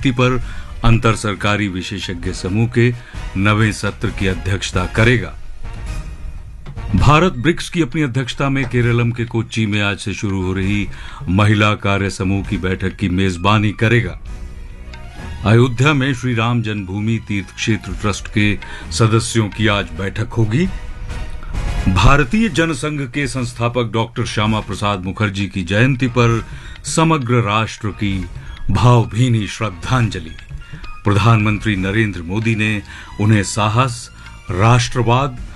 नीति पर अंतर सरकारी विशेषज्ञ समूह के नवें सत्र की अध्यक्षता करेगा। भारत ब्रिक्स की अपनी अध्यक्षता में केरलम के कोच्चि में आज से शुरू हो रही महिला कार्य समूह की बैठक की मेजबानी करेगा। अयोध्या में श्री राम जन्मभूमि तीर्थ क्षेत्र ट्रस्ट के सदस्यों की आज बैठक होगी। भारतीय जनसंघ के संस्थापक डॉक्टर श्यामा प्रसाद मुखर्जी की जयंती पर समग्र राष्ट्र की भावभीनी श्रद्धांजलि। प्रधानमंत्री नरेंद्र मोदी ने उन्हें साहस, राष्ट्रवाद